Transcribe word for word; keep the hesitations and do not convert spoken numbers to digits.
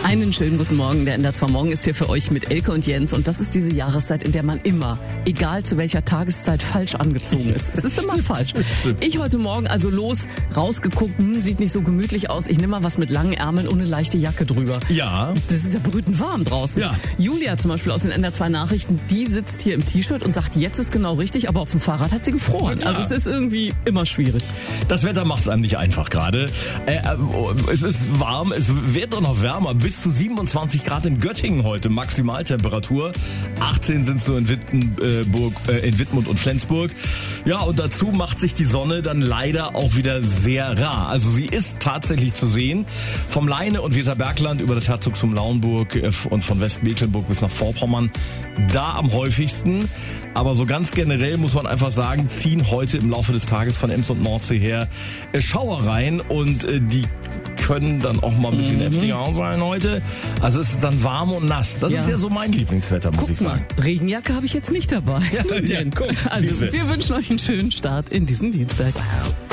Einen schönen guten Morgen. Der N D R zwei Morgen ist hier für euch mit Elke und Jens. Und das ist diese Jahreszeit, in der man immer, egal zu welcher Tageszeit, falsch angezogen ist. Es ist immer falsch. Ich heute Morgen also los, rausgeguckt, hm, sieht nicht so gemütlich aus. Ich nehme mal was mit langen Ärmeln und eine leichte Jacke drüber. Ja. Das ist ja brütend warm draußen. Ja. Julia zum Beispiel aus den N D R zwei Nachrichten, die sitzt hier im T-Shirt und sagt, jetzt ist genau richtig, aber auf dem Fahrrad hat sie gefroren. Ja. Also es ist irgendwie immer schwierig. Das Wetter macht es einem nicht einfach gerade. Äh, äh, es ist warm, es wird auch noch wärmer. Bis zu siebenundzwanzig Grad in Göttingen heute, Maximaltemperatur. achtzehn sind es nur in Wittenburg, äh, in Wittmund und Flensburg. Ja, und dazu macht sich die Sonne dann leider auch wieder sehr rar. Also sie ist tatsächlich zu sehen. Vom Leine- und Weserbergland über das Herzogtum Lauenburg äh, und von Westmecklenburg bis nach Vorpommern. Da am häufigsten. Aber so ganz generell muss man einfach sagen, ziehen heute im Laufe des Tages von Ems und Nordsee her äh, Schauer rein und äh, die können dann auch mal ein bisschen mhm. heftiger ausfallen heute. Also es ist dann warm und nass. Das ja. ist ja so mein Lieblingswetter, muss guck ich sagen. Mal, Regenjacke habe ich jetzt nicht dabei. Ja, ja, guck, also diese. wir wünschen euch einen schönen Start in diesen Dienstag.